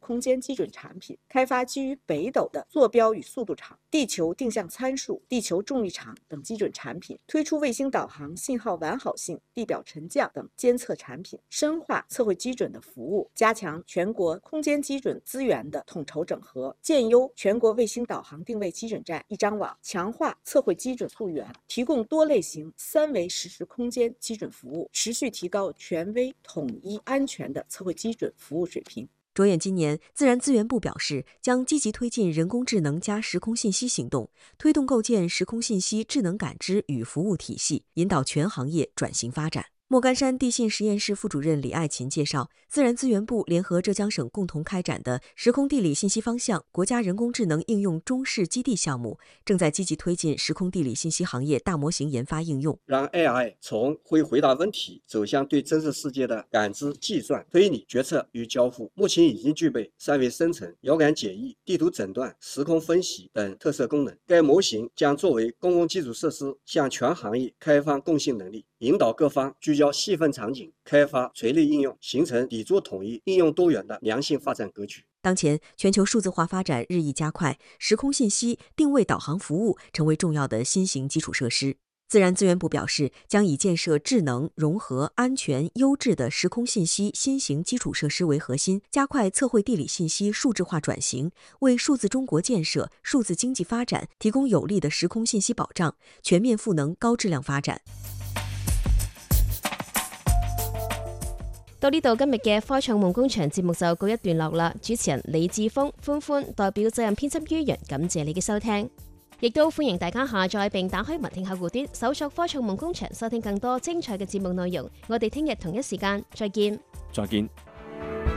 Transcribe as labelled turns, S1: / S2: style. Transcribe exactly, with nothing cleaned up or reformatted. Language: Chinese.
S1: 空间基准产品，开发基于北斗的坐标与速度场、地球定向参数、地球重力场等基准产品，推出卫星导航信号完好性、地表沉降等监测产品，深化测绘基准的服务，加强全国空间基准资源的统筹整合，建优全国卫星导航定位基准站一张网，强化测绘基准溯源，提供多类型三维实时空间基准服务，持续提高权威、统一、安全的测绘基准服务水平。
S2: 着眼今年，自然资源部表示，将积极推进人工智能加时空信息行动，推动构建时空信息智能感知与服务体系，引导全行业转型发展。莫干山地信实验室副主任李爱琴介绍，自然资源部联合浙江省共同开展的时空地理信息方向国家人工智能应用中试基地项目，正在积极推进时空地理信息行业大模型研发应用，
S3: 让 A I 从会回答问题走向对真实世界的感知、计算、推理、决策与交互。目前已经具备三维生成、遥感解译、地图诊断、时空分析等特色功能。该模型将作为公共基础设施向全行业开放共性能力，引导各方聚焦细分场景，开发垂类应用，形成底座统一、应用多元的良性发展格局。
S2: 当前，全球数字化发展日益加快，时空信息、定位导航服务成为重要的新型基础设施。自然资源部表示，将以建设智能、融合、安全、优质的时空信息新型基础设施为核心，加快测绘地理信息数字化转型，为数字中国建设、数字经济发展提供有力的时空信息保障，全面赋能高质量發展。
S4: 到呢度，今日嘅科創夢工場節目就告一段落啦。主持人李志峰、歡歡代表責任編輯于洋，感謝你嘅收聽，亦都歡迎大家下載並打開文聽客戶端，搜索科創夢工場，收聽更多精彩嘅節目內容。我哋聽日同一時間再見。
S5: 再見。